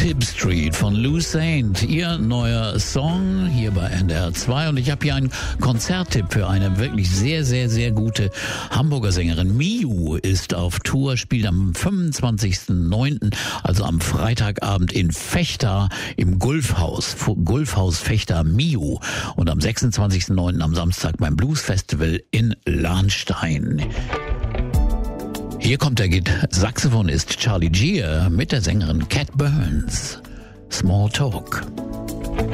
Tip Street von Lou Saint, ihr neuer Song hier bei NDR 2. Und ich habe hier einen Konzerttipp für eine wirklich sehr, sehr, sehr gute Hamburger Sängerin. Miu ist auf Tour, spielt am 25.09., also am Freitagabend in Fechter im Gulfhaus Fechter Miu. Und am 26.09. am Samstag beim Blues Festival in Lahnstein. Hier kommt der Saxophonist Charlie Gier mit der Sängerin Cat Burns. Small Talk.